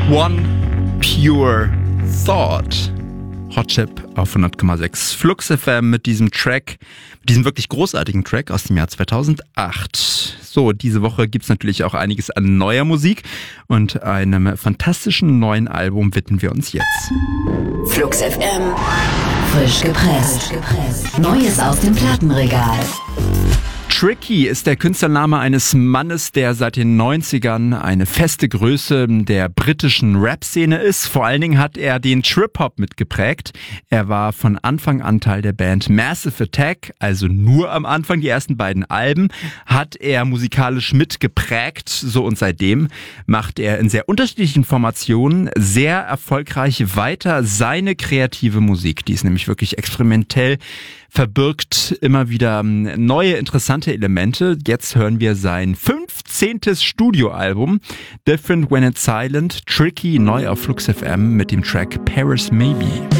One Pure Thought. Hot Chip auf 100,6 Flux FM mit diesem Track, mit diesem wirklich großartigen Track aus dem Jahr 2008. So, diese Woche gibt's natürlich auch einiges an neuer Musik und einem fantastischen neuen Album widmen wir uns jetzt. Flux FM, frisch gepresst. Neues aus dem Plattenregal. Tricky ist der Künstlername eines Mannes, der seit den 90ern eine feste Größe der britischen Rap-Szene ist. Vor allen Dingen hat er den Trip-Hop mitgeprägt. Er war von Anfang an Teil der Band Massive Attack, also nur am Anfang. Die ersten beiden Alben hat er musikalisch mitgeprägt. So, und seitdem macht er in sehr unterschiedlichen Formationen sehr erfolgreich weiter seine kreative Musik. Die ist nämlich wirklich experimentell, verbirgt immer wieder neue, interessante Elemente. Jetzt hören wir sein 15. Studioalbum, Different When It's Silent, Tricky, neu auf Flux FM mit dem Track Paris Maybe.